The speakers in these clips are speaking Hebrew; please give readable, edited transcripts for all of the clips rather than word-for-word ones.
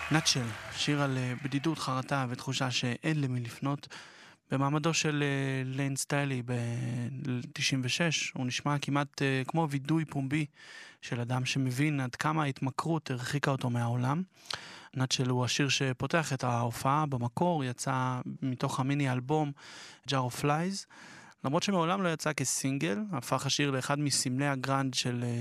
נאצ'ל, שיר על בדידות, חרטה ותחושה שאין למי לפנות. במעמדו של ליין סטיילי ב-96, הוא נשמע כמעט כמו וידוי פומבי של אדם שמבין עד כמה ההתמכרות הרחיקה אותו מהעולם. נאצ'ל הוא השיר שפותח את ההופעה. במקור יצא מתוך המיני אלבום Jar of Flies. למרות שמעולם לא יצא כסינגל, הפך השיר לאחד מסמלי הגרנד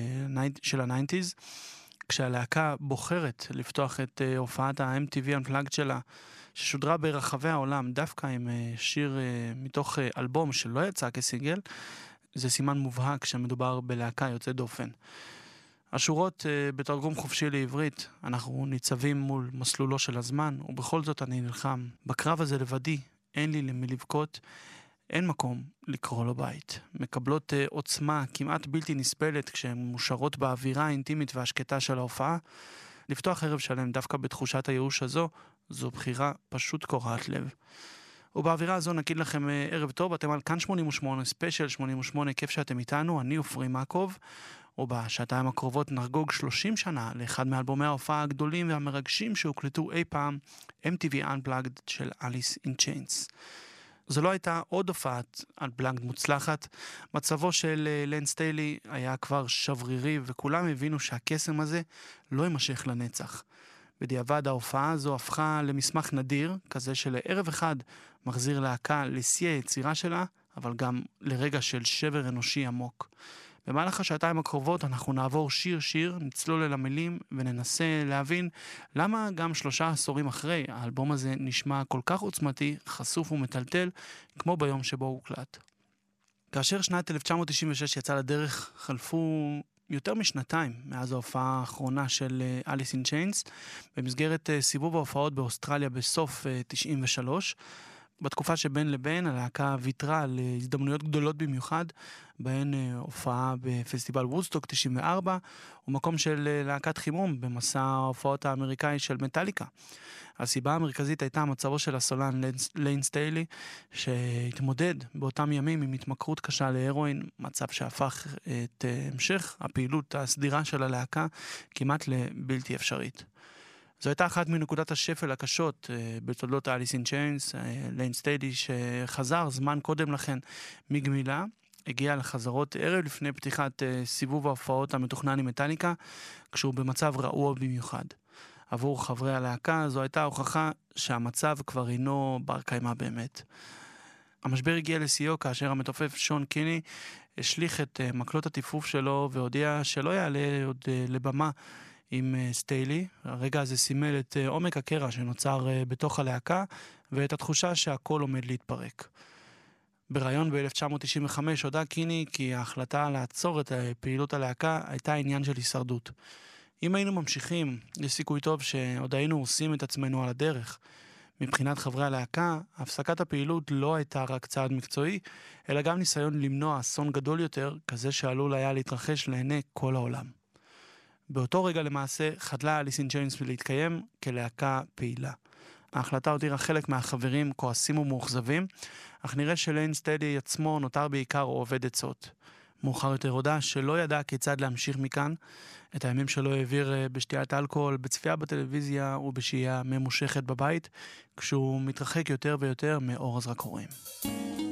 של ה-90s. כשהלהקה בוחרת לפתוח את הופעת ה-MTV Unplugged שלה, ששודרה ברחבי העולם, דווקא עם שיר מתוך אלבום שלא יצא כסינגל, זה סימן מובהק שמדובר בלהקה יוצאת דופן. השורות בתרגום חופשי לעברית, אנחנו ניצבים מול מסלולו של הזמן, ובכל זאת אני נלחם. בקרב הזה לבדי, אין לי למי לבכות, אין מקום לקרוא לו בית. מקבלות עוצמה כמעט בלתי נסבלת כשהן מושרות באווירה האינטימית והשקטה של ההופעה. לפתוח ערב שלם דווקא בתחושת הייאוש הזו, זו בחירה פשוט קורעת לב. ובאווירה הזו נגיד לכם ערב טוב, אתם על כאן 88, ספיישל 88, כיף שאתם איתנו, אני עופרי מקוב, ובשעתיים הקרובות נחגוג 30 שנה לאחד מאלבומי ההופעה הגדולים והמרגשים שהוקלטו אי פעם, MTV Unplugged של Alice in Chains. זו לא הייתה עוד הופעת Unplugged מוצלחת, מצבו של ליין סטיילי היה כבר שברירי, וכולם הבינו שהקסם הזה לא יימשך לנצח. בדיעבד ההופעה הזו הפכה למסמך נדיר, כזה שלערב אחד מחזיר להקה לשיא היצירה שלה, אבל גם לרגע של שבר אנושי עמוק. במהלך השעתיים הקרובות אנחנו נעבור שיר, נצלול אל המילים וננסה להבין למה גם 3 עשורים אחרי האלבום הזה נשמע כל כך עוצמתי, חשוף ומטלטל, כמו ביום שבו הוא הוקלט. כאשר שנת 1996 יצא לדרך, חלפו יותר משנתיים מאז ההופעה האחרונה של Alice in Chains, במסגרת סיבוב ההופעות באוסטרליה בסוף 93. בתקופה שבין לבין הלהקה ויתרה על הזדמנויות גדולות במיוחד, בהן הופעה בפסטיבל וודסטוק 94, ומקום של להקת חימום במסע ההופעות האמריקאי של מטאליקה. הסיבה המרכזית הייתה מצבו של הסולן ליין סטיילי, שהתמודד באותם ימים עם התמכרות קשה להרואין, מצב שהפך את המשך הפעילות הסדירה של הלהקה כמעט לבלתי אפשרית. זו הייתה אחת מנקודת השפל הקשות בתולדות Alice in Chains. ליין סטיילי שחזר זמן קודם לכן מגמילה, הגיע לחזרות ערב לפני פתיחת סיבוב ההופעות המתוכנן עם מטאליקה, כשהוא במצב רעוע במיוחד. עבור חברי הלהקה זו הייתה הוכחה שהמצב כבר אינו בר קיימא באמת. המשבר הגיע לשיאו כאשר המתופף שון קיני השליך את מקלות הטיפוף שלו והודיע שלא יעלה עוד לבמה עם סטיילי. הרגע הזה סימל את עומק הקרע שנוצר בתוך הלהקה ואת התחושה שהכל עומד להתפרק. בראיון ב-1995 הודע קיני כי ההחלטה לעצור את פעילות הלהקה הייתה עניין של הישרדות. אם היינו ממשיכים, יש סיכוי טוב שעוד היינו עושים את עצמנו על הדרך. מבחינת חברי הלהקה, הפסקת הפעילות לא הייתה רק צעד מקצועי, אלא גם ניסיון למנוע אסון גדול יותר, כזה שעלול היה להתרחש לעיני כל העולם. באותו רגע למעשה חדלה Alice in Chains להתקיים כלהקה פעילה. ההחלטה הותירה חלק מהחברים כועסים ומאוכזבים, אך נראה שליין סטיילי עצמו נותר בעיקר עובד עצות. מאוחר יותר הודע שלא ידע כיצד להמשיך מכאן, את הימים שלו העביר בשתיית אלכוהול, בצפייה בטלוויזיה ובשהייה ממושכת בבית, כשהוא מתרחק יותר ויותר מאור הזרקורים.